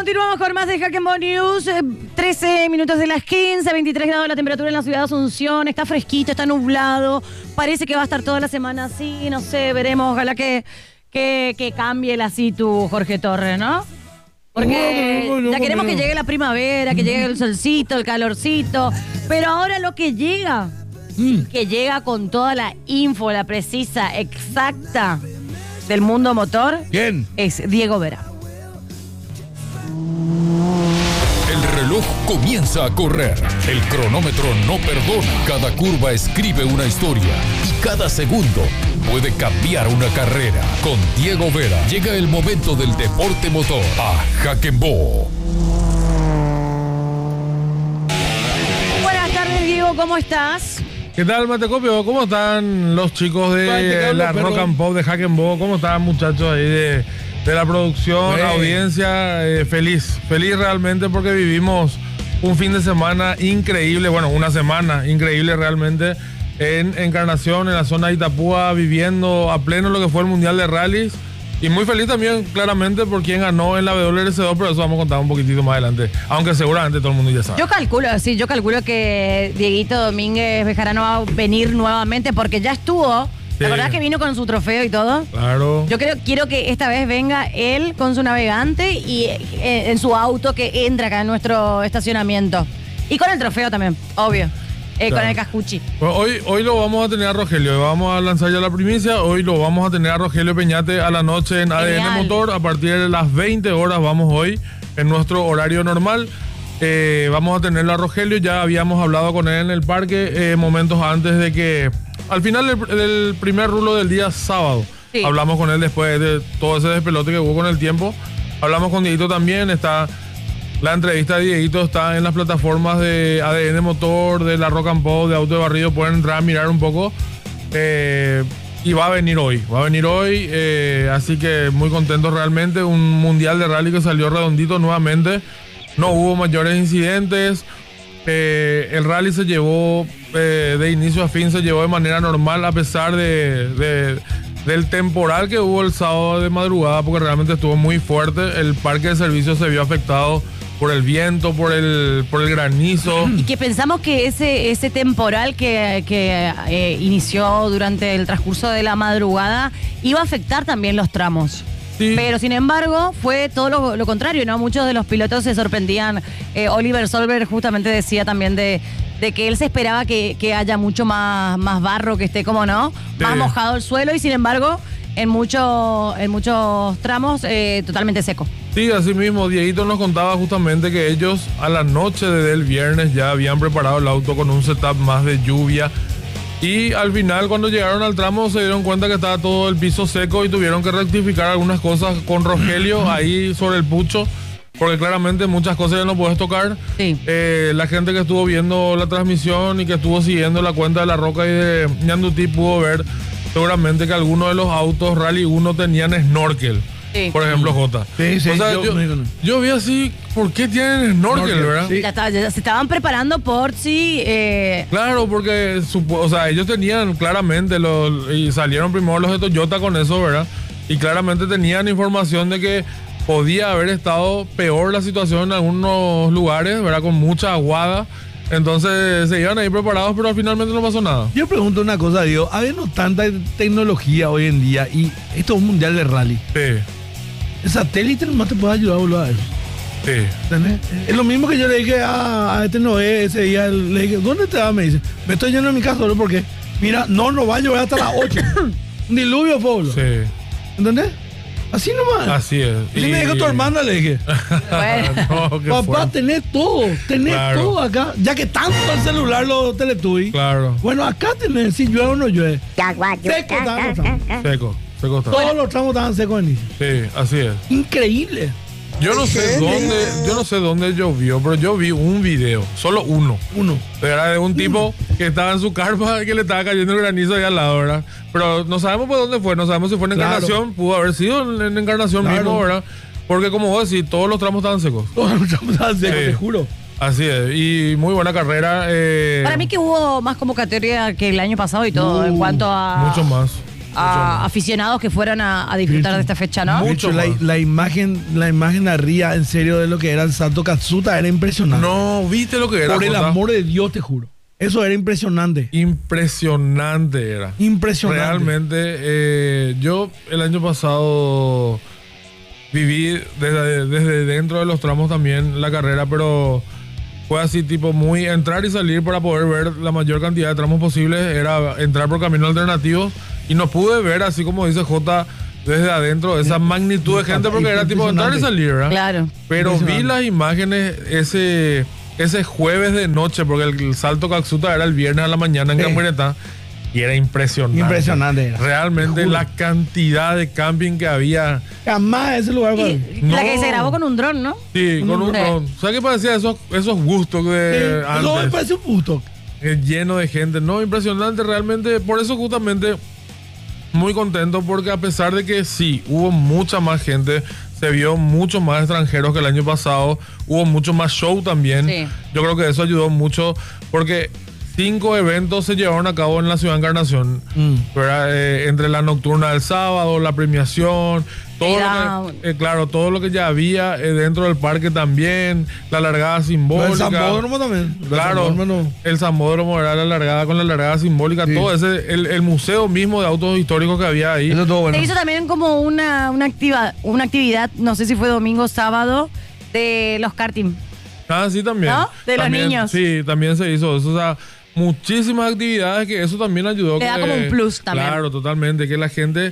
Continuamos con más de Hack and Bone News. 13 minutos de las 15, 23 grados la temperatura en la ciudad de Asunción. Está fresquito, está nublado. Parece que va a estar toda la semana así. No sé, veremos. Ojalá que cambie el así tu Jorge Torres, ¿no? Porque ya queremos que llegue la primavera, que llegue el solcito, el calorcito. Pero ahora lo que llega, que llega con toda la info, la precisa, exacta del mundo motor. ¿Quién? Es Diego Vera. El reloj comienza a correr. El cronómetro no perdona. Cada curva escribe una historia y cada segundo puede cambiar una carrera. Con Diego Vera llega el momento del deporte motor a Hack and Bone. Buenas tardes, Diego, ¿cómo estás? ¿Qué tal, Matecopio? ¿Cómo están los chicos de la Rock and Pop de Hack and Bone? ¿Cómo están, muchachos ahí de la producción, audiencia? Feliz realmente porque vivimos un fin de semana increíble, bueno, una semana increíble realmente en Encarnación, en la zona de Itapúa, viviendo a pleno lo que fue el Mundial de Rallys. Y muy feliz también, claramente, por quien ganó en la WRC2, pero eso vamos a contar un poquitito más adelante, aunque seguramente todo el mundo ya sabe. Yo calculo que Dieguito Domínguez Bejarano va a venir nuevamente porque ya estuvo. ¿Te acordás que vino con su trofeo y todo? Claro. Yo quiero que esta vez venga él con su navegante y en su auto que entra acá en nuestro estacionamiento. Y con el trofeo también, obvio. Con el cascuchi. Pues hoy lo vamos a tener a Rogelio. Vamos a lanzar ya la primicia. Hoy lo vamos a tener a Rogelio Peñate a la noche en ADN Motor. A partir de las 20 horas vamos hoy en nuestro horario normal. Vamos a tenerlo a Rogelio. Ya habíamos hablado con él en el parque momentos antes de que... Al final del primer rulo del día sábado. Sí. Hablamos con él después de todo ese despelote que hubo con el tiempo. Hablamos con Dieguito también. La entrevista de Dieguito está en las plataformas de ADN Motor, de la Rock and Pop, de Auto de Barrido. Pueden entrar a mirar un poco. Y va a venir hoy. Así que muy contentos realmente. Un mundial de rally que salió redondito nuevamente. No hubo mayores incidentes. El rally se llevó de inicio a fin, se llevó de manera normal a pesar del temporal que hubo el sábado de madrugada, porque realmente estuvo muy fuerte. El parque de servicio se vio afectado por el viento, por el granizo. Y que pensamos que ese temporal que inició durante el transcurso de la madrugada iba a afectar también los tramos. Sí. Pero sin embargo fue todo lo contrario, ¿no? Muchos de los pilotos se sorprendían. Oliver Solberg justamente decía también de que él se esperaba que haya mucho más barro, que esté como no, más mojado el suelo, y sin embargo en muchos tramos totalmente seco. Sí, así mismo, Dieguito nos contaba justamente que ellos a la noche del viernes ya habían preparado el auto con un setup más de lluvia. Y al final, cuando llegaron al tramo, se dieron cuenta que estaba todo el piso seco y tuvieron que rectificar algunas cosas con Rogelio ahí sobre el pucho, porque claramente muchas cosas ya no puedes tocar. Sí. La gente que estuvo viendo la transmisión y que estuvo siguiendo la cuenta de La Roca y de Ñandutí pudo ver seguramente que algunos de los autos Rally 1 tenían snorkel. Sí. Por ejemplo, Jota. Sí, o sea, yo vi así, ¿por qué tienen snorkel, verdad? Sí. Ya se estaban preparando por si... Claro, porque ellos tenían claramente, y salieron primero los de Toyota con eso, ¿verdad? Y claramente tenían información de que podía haber estado peor la situación en algunos lugares, ¿verdad? Con mucha aguada. Entonces se iban ahí preparados, pero finalmente no pasó nada. Yo pregunto una cosa, Diego. Habiendo tanta tecnología hoy en día y esto es un mundial de rally. Sí. El satélite nomás te puede ayudar a volver a eso. Sí. ¿Entendés? Es lo mismo que yo le dije a este Noé ese día. Le dije, ¿dónde te vas? Me dice, me estoy yendo en mi casa solo porque, mira, no va a llover hasta las 8. Un diluvio, pueblo. Sí. ¿Entendés? Así nomás. Así es. Y me dijo tu hermana, le dije. Bueno. Papá, tenés todo acá. Ya que tanto el celular lo Teletubbies. Claro. Bueno, acá tenés, si llueve o no llueve. Seco está. Todos los tramos estaban secos en inicio. Sí, así es. Increíble. Yo no sé dónde llovió, pero yo vi un video, solo uno. Era de un tipo que estaba en su carpa que le estaba cayendo el granizo ahí al lado, ¿verdad? Pero no sabemos por dónde fue, no sabemos si fue en Encarnación, pudo haber sido en Encarnación mismo, ¿verdad? Porque como vos decís, todos los tramos estaban secos. Todos los tramos estaban secos, te juro. Así es, y muy buena carrera. Para mí que hubo más convocatoria que el año pasado y todo, en cuanto a... Mucho más. aficionados que fueran a disfrutar de esta fecha, ¿no? Mucho Mucho, más. la imagen arriba, en serio, de lo que era el Salto Katsuta era impresionante. No, ¿viste lo que era? Por el Jota? amor de Dios, te juro. Eso era impresionante. Impresionante era. Impresionante. Realmente, yo el año pasado viví desde dentro de los tramos también la carrera, pero fue así tipo muy entrar y salir para poder ver la mayor cantidad de tramos posibles. Era entrar por caminos alternativos y no pude ver, así como dice Jota, desde adentro esa magnitud de gente, porque era tipo entrar y salir, ¿verdad? Claro. Pero vi las imágenes ese jueves de noche, porque el Salto Katsuta era el viernes a la mañana en Camioneta, y era impresionante. Impresionante era. Realmente Juro. la cantidad de camping que había. Jamás ese lugar. Y No. la que se grabó con un dron, ¿no? Sí, con un Sí. dron. ¿Sabes qué parecía esos gustos de No, me antes? parece un gusto. Lleno de gente. No, impresionante realmente. Por eso justamente muy contento, porque a pesar de que sí, hubo mucha más gente, se vio mucho más extranjeros que el año pasado, hubo mucho más show también. Sí. Yo creo que eso ayudó mucho, porque 5 eventos se llevaron a cabo en la Ciudad de Encarnación, ¿verdad? Entre la nocturna del sábado, la premiación, todo lo que, claro, todo lo que ya había dentro del parque también, la largada simbólica. El Zambódromo también. Claro, el Zambódromo era la largada con la largada simbólica, Sí. todo ese, el museo mismo de autos históricos que había ahí. Eso es todo bueno. Se hizo también como una actividad, no sé si fue domingo o sábado, de los karting. Ah, sí, también. ¿No? De los También, niños. Sí, también se hizo eso. O sea, muchísimas actividades que eso también ayudó. Le da como un plus también. Claro, totalmente. Que la gente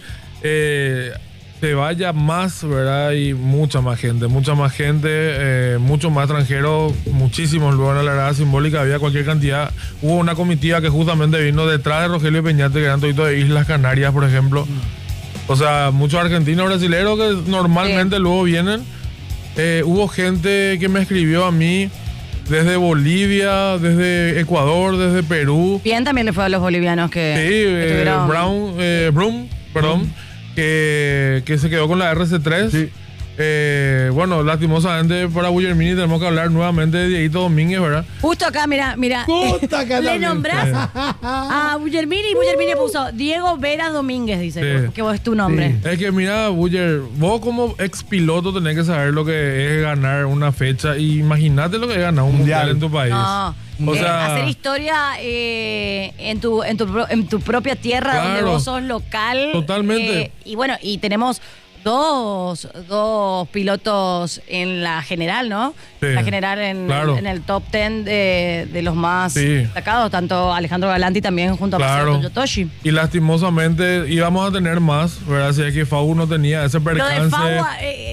se vaya más, ¿verdad? Y mucha más gente, mucho más extranjeros, muchísimos luego en la largada simbólica, había cualquier cantidad. Hubo una comitiva que justamente vino detrás de Rogelio Peñate, que eran toditos de Islas Canarias, por ejemplo. O sea, muchos argentinos, brasileños que normalmente luego vienen. Hubo gente que me escribió a mí desde Bolivia, desde Ecuador, desde Perú. Bien también le fue a los bolivianos que estuvieron- Brum, perdón, que se quedó con la RC3. Sí. Bueno, lastimosamente para Guillermini tenemos que hablar nuevamente de Dieguito Domínguez, ¿verdad? Justo acá, mira. Puta que Le también. nombrás a Guillermini y Guillermini puso Diego Vera Domínguez, dice, Sí. que vos es tu nombre. Es que mira, Buller, vos como ex piloto tenés que saber lo que es ganar una fecha, y imagínate lo que es ganar un mundial en tu país. No, O sea, hacer historia en tu propia tierra, Claro. donde vos sos local. Totalmente. Y bueno, y tenemos dos pilotos en la general, ¿no? Sí, La general claro. en el top 10 de los más Sí. destacados, tanto Alejandro Galanti también junto a Claro. Masato Yotoshi. y lastimosamente íbamos a tener más, ¿verdad? Si es que FAU no tenía ese Lo percance. de Fau,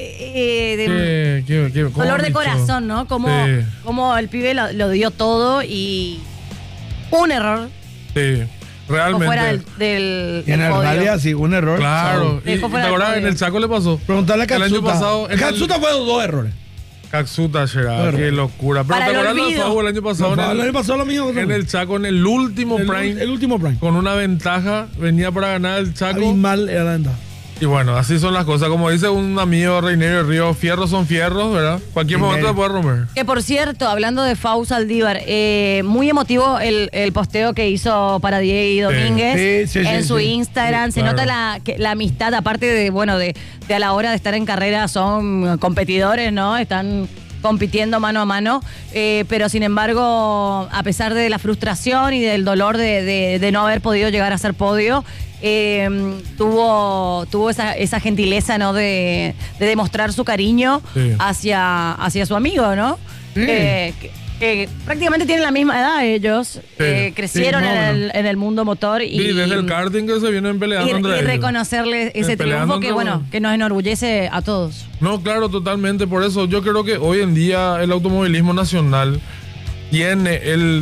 ¿Cómo dolor han de dicho? corazón, ¿no? Como el pibe lo dio todo y un error Sí, realmente. fuera del Y en el podio. rally así, un error. Claro. Dejó ¿Y fuera te del acordás? podio. En el Chaco le pasó. Preguntarle a El año Katsuta. pasado, en el- Katsuta fue 2 errores. Katsuta será, Claro. qué locura. Pero Para te el acordás del olvido. FAU el año pasado El año pasado lo mismo. en el Chaco, en el último Prime, El último Prime. con una ventaja, venía para ganar el Chaco. Abismal era la ventaja. Y bueno, así son las cosas. Como dice un amigo Reiner Río, fierros son fierros, ¿verdad? Cualquier Sí, momento me- se puede romper. Que por cierto, hablando de Fau Saldívar, muy emotivo el posteo que hizo para Diego Sí. Domínguez Sí, sí, en sí, su sí. Instagram. Sí, Se claro. nota la amistad, aparte de a la hora de estar en carrera son competidores, ¿no? Están compitiendo mano a mano, pero sin embargo, a pesar de la frustración y del dolor de no haber podido llegar a ser podio, tuvo esa gentileza, ¿no? De demostrar su cariño Sí. hacia su amigo, ¿no? Sí. Que prácticamente tienen la misma edad ellos, crecieron Sí, más o menos. en el mundo motor Y desde el karting que se vienen peleando entre y ellos. reconocerle ese Peleando triunfo que, entre bueno, uno. que nos enorgullece a todos. No, claro, totalmente. Por eso yo creo que hoy en día el automovilismo nacional tiene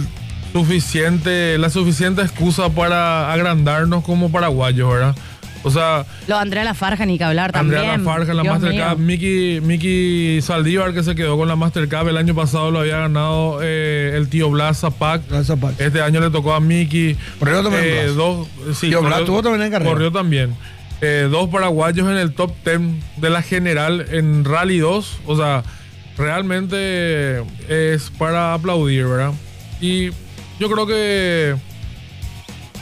la suficiente excusa para agrandarnos como paraguayos, ¿verdad? O sea, Lo de Andrea Lafarja, ni que hablar también. Andrea Lafarja en la Dios Mastercard, mío. Miki Saldívar, que se quedó con la Mastercard el año pasado, lo había ganado el tío Blas Zapac. Gracias, Pac. Este año le tocó a Miki. Corrió también Blas. Tío Blas tuvo también en carrera. Corrió también. 2 paraguayos en el top 10 de la general en Rally 2. O sea, realmente es para aplaudir, ¿verdad? Y yo creo que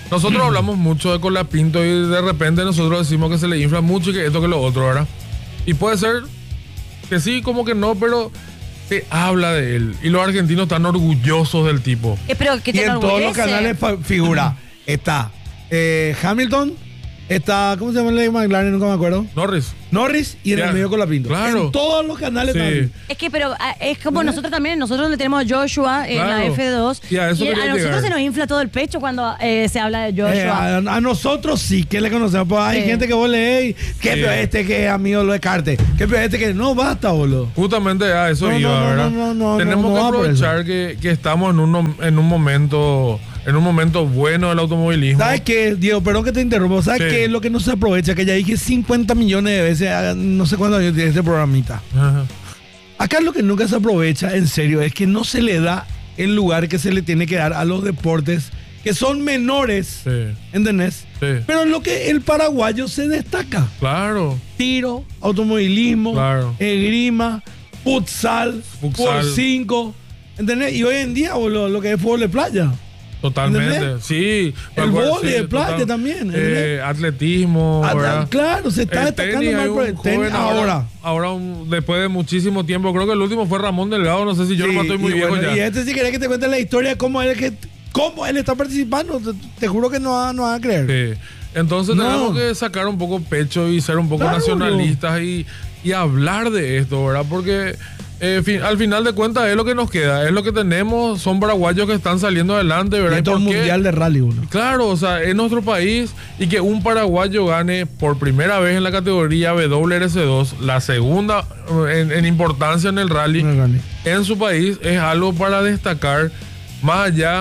Nosotros hablamos mucho de Colapinto y de repente nosotros decimos que se le infla mucho y que esto que lo otro, ¿verdad? Y puede ser que sí, como que no, pero se habla de él. Y los argentinos están orgullosos del tipo. Pero que Y en todos los canales figura. Está Hamilton, está, ¿cómo se llama el de McLaren? Nunca me acuerdo. Norris y en el medio Colapinto. Claro. En todos los canales también. Es que, pero es como nosotros también, nosotros le tenemos a Joshua en la F2. Y a nosotros se nos infla todo el pecho cuando se habla de Joshua. A nosotros sí, que le conocemos. Pues hay gente que vos lees, que pero este que es amigo lo descarte. Que pero este que no basta, boludo. Justamente a eso iba, ¿verdad? Tenemos que aprovechar que estamos en un momento bueno del automovilismo. ¿Sabes qué, Diego? Perdón que te interrumpo. ¿Sabes qué es lo que no se aprovecha? Que ya dije 50 millones de veces, no sé cuántos años tiene este programita. Ajá. Acá lo que nunca se aprovecha, en serio, es que no se le da el lugar que se le tiene que dar a los deportes que son menores, ¿entendés? Sí. Pero en lo que el paraguayo se destaca. Claro. Tiro, automovilismo, esgrima, futsal, por 5, ¿entendés? Y hoy en día lo que es fútbol de playa. Totalmente, ¿entendés? sí. El vóley de playa también. Atletismo, ¿verdad? Claro, se está destacando más por el tenis ahora. Ahora, después de muchísimo tiempo, creo que el último fue Ramón Delgado, no sé si yo no estoy muy viejo ya. Y este si querés que te cuente la historia de cómo él está participando, te juro que no van a creer. Sí. Entonces tenemos que sacar un poco pecho y ser un poco nacionalistas y hablar de esto, ¿verdad? Porque al final de cuentas es lo que nos queda, es lo que tenemos, son paraguayos que están saliendo adelante, ¿verdad? Y esto es un mundial de rally uno. Claro, o sea, en nuestro país y que un paraguayo gane por primera vez en la categoría WRC2, la segunda en importancia en el rally, en su país, es algo para destacar, más allá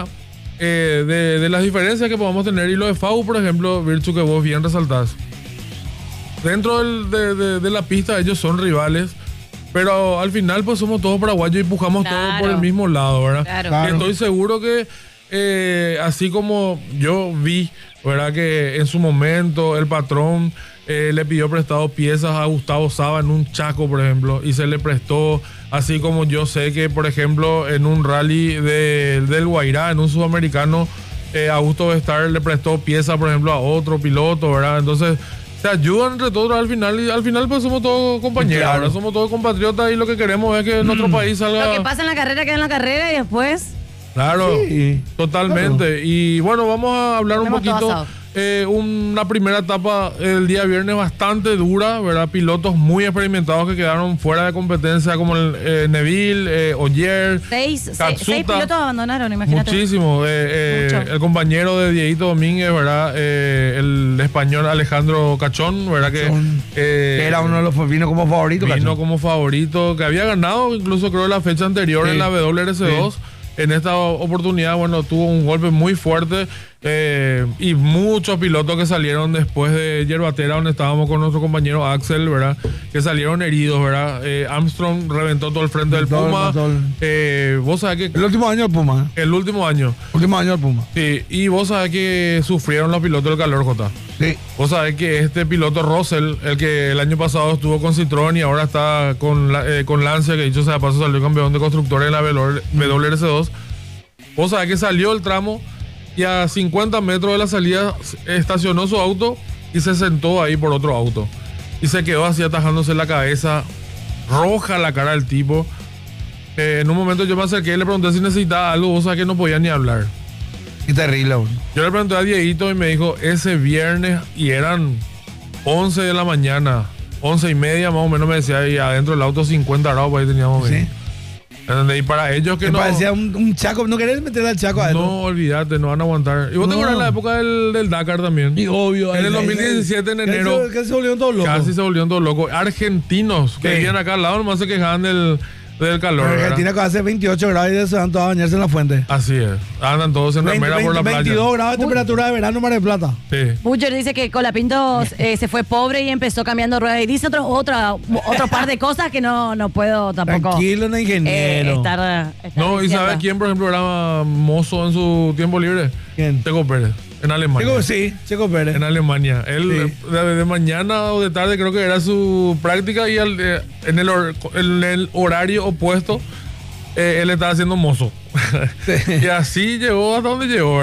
de las diferencias que podamos tener. Y lo de FAU, por ejemplo, Virtu, que vos bien resaltás, dentro de la pista ellos son rivales, pero al final pues somos todos paraguayos y empujamos todos por el mismo lado, ¿verdad? Claro. Y estoy seguro que así como yo vi, ¿verdad? Que en su momento el patrón le pidió prestado piezas a Gustavo Saba en un Chaco, por ejemplo, y se le prestó, así como yo sé que, por ejemplo, en un rally del Guairá, en un sudamericano, Augusto Bestar le prestó piezas, por ejemplo, a otro piloto, ¿verdad? Entonces se ayudan entre todos al final, y al final pues somos todos compañeros, claro. ¿verdad? Somos todos compatriotas y lo que queremos es que nuestro país salga... Lo que pasa en la carrera queda en la carrera y después... Claro, sí, totalmente. Claro. Y bueno, vamos a hablar un poquito. Una primera etapa el día viernes bastante dura, ¿verdad? Pilotos muy experimentados que quedaron fuera de competencia, como el Neville, Ogier, seis pilotos abandonaron, imagínate. Muchísimo. El compañero de Dieguito Domínguez, ¿verdad? El español Alejandro Cachón, ¿verdad? Que era uno de los vino como favorito. Vino como favorito, que había ganado incluso creo la fecha anterior en la WRC2. Sí. En esta oportunidad, bueno, tuvo un golpe muy fuerte y muchos pilotos que salieron después de Yerbatera, donde estábamos con nuestro compañero Axel, ¿verdad? Que salieron heridos, ¿verdad? Armstrong reventó todo el frente del Puma. Vos sabés que... El último año del Puma. El último año. Último año del Puma. Sí, y vos sabés que sufrieron los pilotos del calor, Jota. Sí. Vos sabés que este piloto Russell, el que el año pasado estuvo con Citroën y ahora está con Lancia, que dicho sea de paso salió campeón de constructores en la WRC2. Vos sabés que salió el tramo y a 50 metros de la salida estacionó su auto y se sentó ahí por otro auto. Y se quedó así atajándose la cabeza, roja la cara del tipo. En un momento yo me acerqué y le pregunté si necesitaba algo, vos sabés que no podía ni hablar. Qué terrible, bro. Yo le pregunté a Dieguito y me dijo, ese viernes, y eran 11 de la mañana, 11 y media más o menos, me decía, y adentro del auto 50 grados, pues ahí teníamos. Sí. Y para ellos que no... parecía un Chaco, ¿no querés meterle al Chaco adentro? No, olvídate, no van a aguantar. Y vos te acuerdas en la época del Dakar también. Y obvio. En el 2017, en enero. Casi se volvieron todos locos. Casi se volvieron todos locos. Argentinos que vivían acá al lado nomás se quejaban del calor. En Argentina que hace 28 grados y se van todos a bañarse en la fuente. Así es. Andan todos en remera por la playa. 22 grados de temperatura de verano, Mar del Plata. Sí. Butcher dice que Colapinto se fue pobre y empezó cambiando ruedas. Y dice otro par de cosas que no puedo tampoco. Tranquilo, no ingeniero. Estar no, ¿y sabes quién, por ejemplo, era mozo en su tiempo libre? ¿Quién? Checo Pérez. En Alemania. Checo Pérez. En Alemania. Él de mañana o de tarde creo que era su práctica y en el horario opuesto él estaba haciendo mozo. Sí. Y así llegó hasta donde llegó, ¿verdad?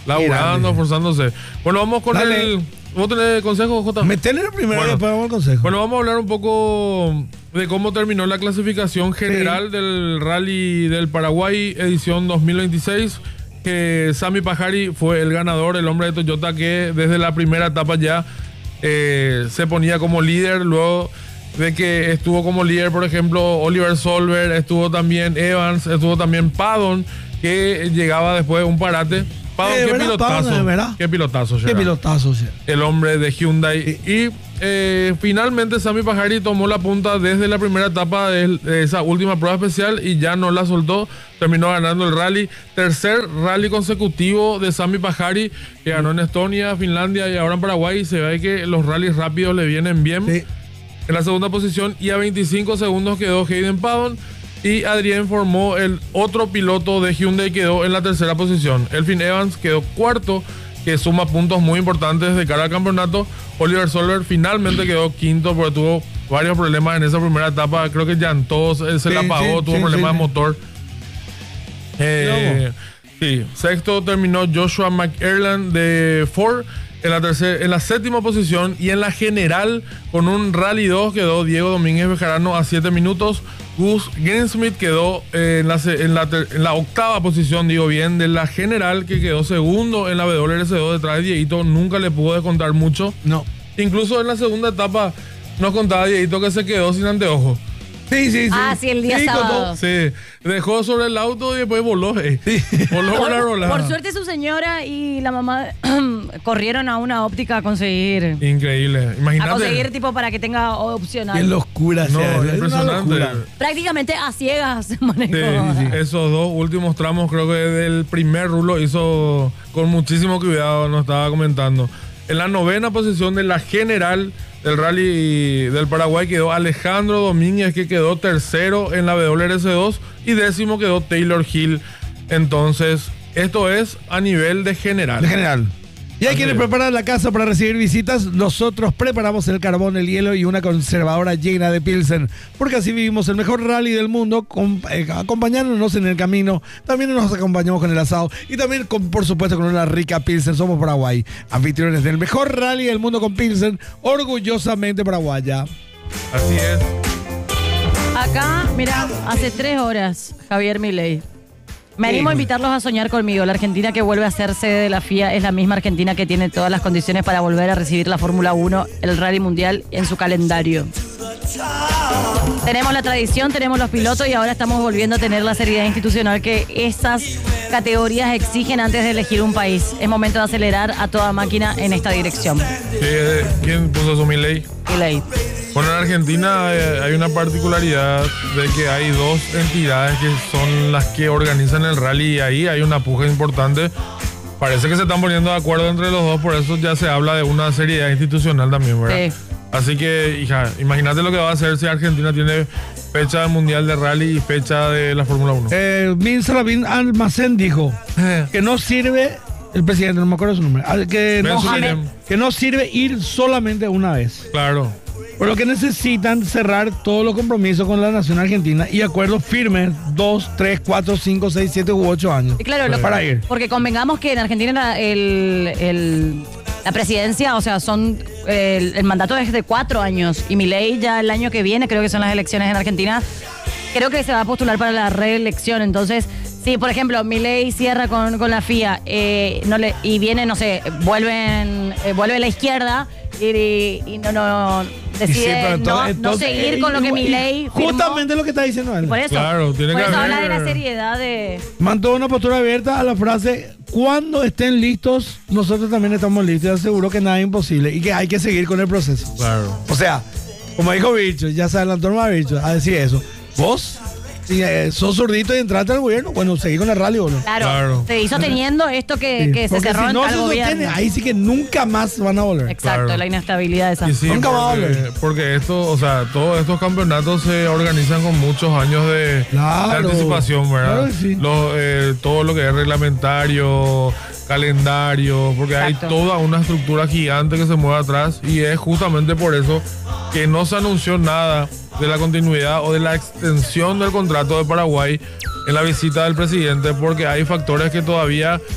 laburando, esforzándose. Bueno, vamos con Dale. ¿Vos tenés consejo, Jota? Metele primero y después vamos al consejo. Bueno, vamos a hablar un poco de cómo terminó la clasificación general del Rally del Paraguay, edición 2026. Que Sami Pajari fue el ganador, el hombre de Toyota que desde la primera etapa ya se ponía como líder. Luego de que estuvo como líder, por ejemplo, Oliver Solberg, estuvo también Evans, estuvo también Paddon, que llegaba después de un parate. Paddon, qué ¿verdad? pilotazo. Paddon, ¿verdad? Qué pilotazo, Qué pilotazo, sí. el hombre de Hyundai. Y finalmente Sami Pajari tomó la punta desde la primera etapa de esa última prueba especial y ya no la soltó. Terminó ganando el rally. Tercer rally consecutivo de Sami Pajari, que ganó en Estonia, Finlandia y ahora en Paraguay. Y se ve que los rallies rápidos le vienen bien. Sí. En la segunda posición y a 25 segundos quedó Hayden Paddon. Y Adrien Formó, el otro piloto de Hyundai, quedó en la tercera posición. Elfyn Evans quedó cuarto, que suma puntos muy importantes de cara al campeonato. Oliver Solberg finalmente quedó quinto, porque tuvo varios problemas en esa primera etapa. Creo que Llantó se le apagó, tuvo problemas de motor. Sí. Sexto terminó Joshua McErland de Ford. En la séptima posición y en la general con un Rally 2 quedó Diego Domínguez Bejarano a 7 minutos. Gus Greensmith quedó en la octava posición, digo bien, de la general, que quedó segundo en la WRC2 detrás de Dieguito. Nunca le pudo descontar mucho. No. Incluso en la segunda etapa nos contaba Dieguito que se quedó sin anteojo. Sí. Ah, sí, el día sábado. Sí, dejó sobre el auto y después voló. Voló con la rolada. Por suerte su señora y la mamá corrieron a una óptica a conseguir. Increíble. Imagínate. A conseguir tipo para que tenga opcional. Qué locura, No, sea, es impresionante. una locura. Prácticamente a ciegas se manejó. Sí. Esos dos últimos tramos, creo que del primer rulo hizo con muchísimo cuidado, nos estaba comentando. En la novena posición de la general del Rally del Paraguay quedó Alejandro Domínguez, que quedó tercero en la WRC2, y décimo quedó Taylor Hill. Entonces, esto es a nivel de general. De general. Y hay quienes preparan la casa para recibir visitas. Nosotros preparamos el carbón, el hielo y una conservadora llena de Pilsen, porque así vivimos el mejor rally del mundo, acompañándonos en el camino. También nos acompañamos con el asado y también, por supuesto, con una rica Pilsen. Somos Paraguay, anfitriones del mejor rally del mundo con Pilsen, orgullosamente paraguaya. Así es. Acá, mira, hace 3 horas, Javier Milei. Me animo a invitarlos a soñar conmigo. La Argentina que vuelve a ser sede de la FIA es la misma Argentina que tiene todas las condiciones para volver a recibir la Fórmula 1, el Rally Mundial, en su calendario. Tenemos la tradición, tenemos los pilotos y ahora estamos volviendo a tener la seriedad institucional que esas categorías exigen antes de elegir un país. Es momento de acelerar a toda máquina en esta dirección. Sí, ¿quién puso eso, Milei? Milei. Bueno, en Argentina hay una particularidad de que hay dos entidades que son las que organizan el rally y ahí hay una puja importante. Parece que se están poniendo de acuerdo entre los dos, por eso ya se habla de una seriedad institucional también, ¿verdad? Sí. Así que, hija, imagínate lo que va a hacer si Argentina tiene fecha del Mundial de Rally y fecha de la Fórmula 1. Bin Salabin Almacén dijo que no sirve, el presidente, no me acuerdo su nombre, que no sirve ir solamente una vez. Claro. Por lo que necesitan cerrar todos los compromisos con la nación argentina y acuerdos firmes 2, 3, 4, 5, 6, 7 u 8 años. Y claro, para ir. Porque convengamos que en Argentina la presidencia, o sea, el mandato es de 4 años y Milei ya el año que viene, creo que son las elecciones en Argentina, creo que se va a postular para la reelección. Entonces, si por ejemplo Milei cierra con la FIA y viene, no sé, vuelve a la izquierda y no decide no seguir con lo que Milei firmó. Justamente lo que está diciendo él. Por eso, Claro, tiene que habla de la haber. seriedad de... Mantuvo una postura abierta a la frase: cuando estén listos, nosotros también estamos listos. Y aseguró que nada es imposible y que hay que seguir con el proceso. Claro. O sea, como dijo Bicho, ya se adelantó más Bicho a decir eso. Vos, si sos zurdito y entraste al gobierno, bueno, seguí con el rally, boludo. Claro, se hizo teniendo esto que se Porque cerró si en no tal se sostiene, gobierno. ahí sí que nunca más van a volver. Exacto, Claro. la inestabilidad esa. Y sí, Nunca va a volver. porque todos estos campeonatos se organizan con muchos años de anticipación, ¿verdad? Claro que sí. Todo lo que es reglamentario, calendario, porque Exacto. hay toda una estructura gigante que se mueve atrás y es justamente por eso que no se anunció nada de la continuidad o de la extensión del contrato de Paraguay en la visita del presidente, porque hay factores que todavía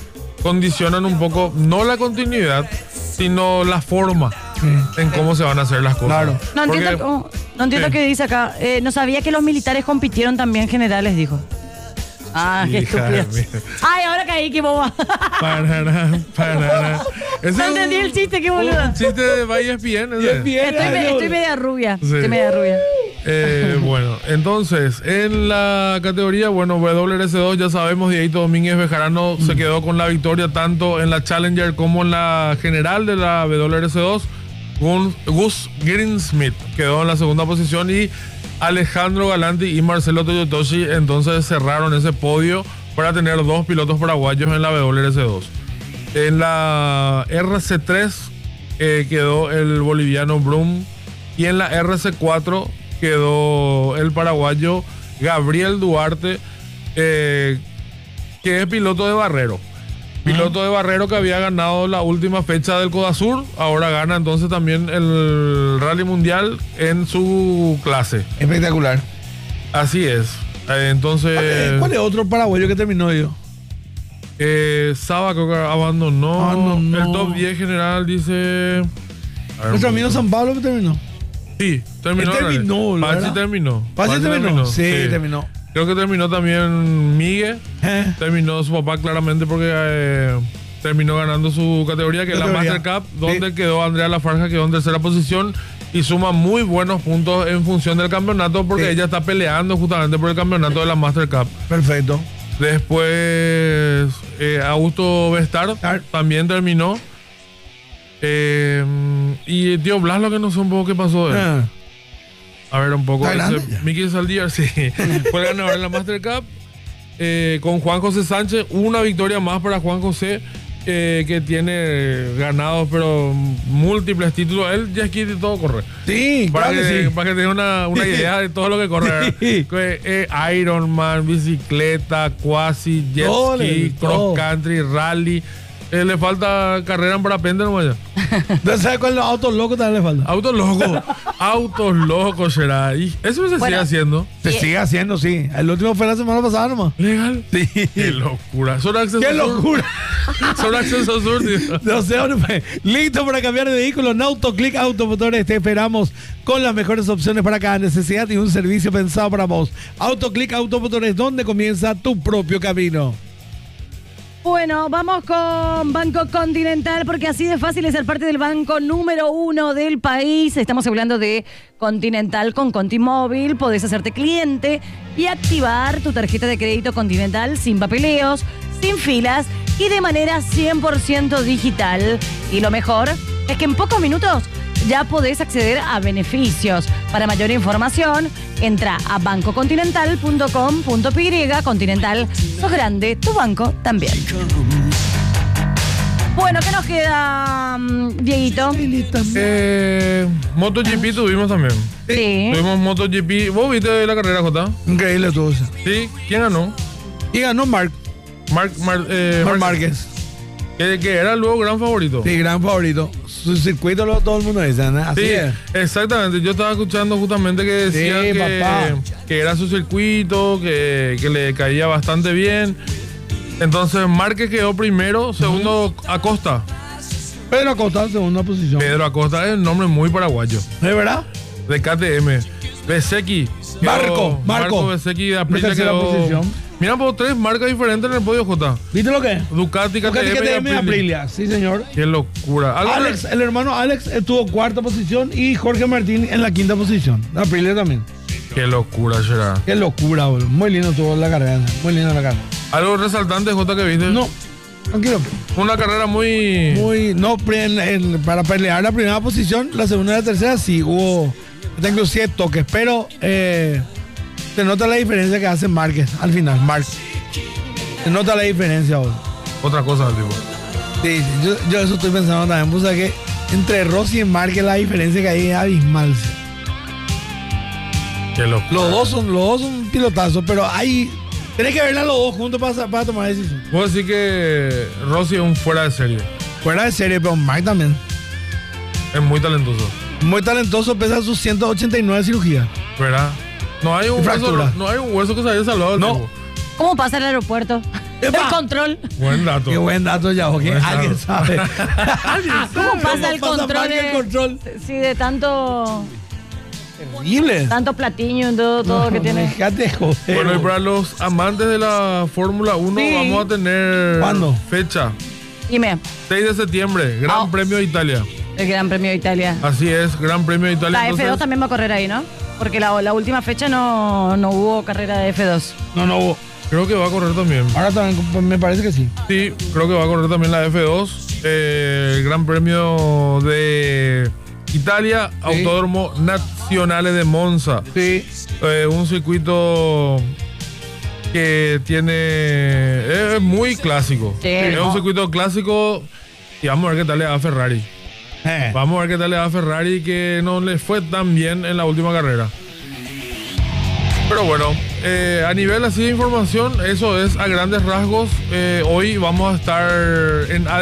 condicionan un poco, no la continuidad, sino la forma en cómo se van a hacer las cosas. Claro. No entiendo qué dice acá. No sabía que los militares compitieron también generales, dijo. Ah, qué Hija de estúpido. mí. Ay, ahora caí, qué boba. Parará. Ese No es entendí el chiste, qué boludo. un chiste de ESPN. ese. Estoy media rubia. Sí. Estoy media rubia. Bueno, entonces, en la categoría, WRC2, ya sabemos, Dieguito Domínguez Bejarano se quedó con la victoria tanto en la Challenger como en la general de la WRC2. Gus Greensmith quedó en la segunda posición y Alejandro Galanti y Marcelo Toyotoshi entonces cerraron ese podio para tener 2 pilotos paraguayos en la WRC2. En la RC3 quedó el boliviano Brum y en la RC4 quedó el paraguayo Gabriel Duarte, que es piloto de Barrero. Piloto de Barrero que había ganado la última fecha del Codasur, ahora gana entonces también el Rally Mundial en su clase. Espectacular. Así es. Entonces... ¿Cuál es otro paraguayo que terminó yo? Saba creo que abandonó. El top 10 general dice... Nuestro amigo San Pablo que terminó. Sí, terminó. Pachi terminó. ¿Pachi terminó? Sí, terminó. Creo que terminó también Miguel. Terminó su papá claramente porque terminó ganando su categoría, que es la Master Cup, donde quedó Andrea Lafarja, quedó en tercera posición y suma muy buenos puntos en función del campeonato porque ella está peleando justamente por el campeonato de la Master Cup. Perfecto. Después Augusto Bestar también terminó. Y tío Blas, lo que no sé un poco qué pasó de él. A ver un poco. Miki Saldívar, sí. Fue el ganador en la Master Cup. Con Juan José Sánchez, una victoria más para Juan José, que tiene ganados, pero múltiples títulos. Él ya esquí y todo corre. Sí, para claro que, sí. Para que tenga una idea de todo lo que corre. Sí. Ironman, bicicleta, quasi, jet ski, cross country, rally. Le falta carrera para Pender nomás ya. ¿No sabes cuál es los autos locos también le falta? Autos locos será. Y eso se sigue haciendo. Se sigue haciendo, sí. El último fue la semana pasada nomás. ¿Legal? Sí. Qué locura. Son acceso ¡Qué sur. locura! Son acceso sur, tío. No sé dónde fue. Listo para cambiar de vehículo. En AutoClick Automotores te esperamos con las mejores opciones para cada necesidad y un servicio pensado para vos. AutoClick Automotores, donde comienza tu propio camino. Bueno, vamos con Banco Continental, porque así de fácil es ser parte del banco número 1 del país. Estamos hablando de Continental con Contimóvil. Podés hacerte cliente y activar tu tarjeta de crédito Continental sin papeleos, sin filas y de manera 100% digital. Y lo mejor es que en pocos minutos ya podés acceder a beneficios. Para mayor información, entra a bancocontinental.com.py. Continental, sos grande, tu banco también. Bueno, ¿qué nos queda, Dieguito? MotoGP tuvimos también. Sí. Tuvimos MotoGP. ¿Vos viste la carrera, Jota? Increíble todo eso. Sí. ¿Quién ganó? Y ganó Marc Márquez. Que era luego gran favorito. Sí, gran favorito. Su circuito todo el mundo dice, ¿no? Así sí, es. Exactamente. Yo estaba escuchando justamente que decía que era su circuito, que le caía bastante bien. Entonces Márquez quedó primero, segundo Acosta. Pedro Acosta en segunda posición. Pedro Acosta es un nombre muy paraguayo. ¿De verdad? De KTM. Bezzecchi. Marco Bezzecchi de Aprilia quedó... posición. Mira, por 3 marcas diferentes en el podio, Jota. ¿Viste lo que es? Ducati, KTM y Aprilia. Sí, señor. Qué locura. El hermano Alex estuvo cuarta posición y Jorge Martín en la quinta posición. Aprilia también. Qué locura será. Qué locura, boludo. Muy lindo estuvo la carrera. Muy linda la carrera. ¿Algo resaltante, Jota, que viste? No. Tranquilo. Una carrera muy... No, para pelear la primera posición, la segunda y la tercera sí hubo... Inclusive toques, pero... se nota la diferencia que hace Márquez al final, se nota la diferencia ahora. Otra cosa, tipo. Sí, yo eso estoy pensando también, pues, que entre Rossi y Márquez la diferencia que hay es abismal. Qué loco. Los dos son pilotazos, pero hay... Tenés que verla los dos juntos para tomar decisión. Puedo decir que Rossi es un fuera de serie. Fuera de serie, pero Márquez también. Es muy talentoso. Muy talentoso, pesa sus 189 cirugías. ¿Verdad? No hay un hueso que se haya salvado. No. Tipo. ¿Cómo pasa el aeropuerto? El control. Buen dato. Qué buen dato, ya, porque alguien sabe. ¿Cómo pasa el control? El control? Sí, de tanto Terrible. platiño y todo que tiene. Fíjate, joder. Bueno, y para los amantes de la Fórmula 1 Sí. vamos a tener ¿Cuándo? fecha. Dime, 6 de septiembre, Gran Premio de Italia. el Gran Premio de Italia. Así es, Gran Premio de Italia. La F2 también va a correr ahí, ¿no? Porque la última fecha no hubo carrera de F2. No hubo. Creo que va a correr también. Ahora también me parece que sí. Sí, creo que va a correr también la F2. El Gran Premio de Italia, Sí. Autódromo Nazionale de Monza. Sí. Un circuito que es muy clásico. Sí, Es no. un circuito clásico y vamos a ver qué tal le va a Ferrari. Vamos a ver qué tal le va a Ferrari, que no le fue tan bien en la última carrera. Pero bueno, a nivel así de información, eso es a grandes rasgos. Hoy vamos a estar en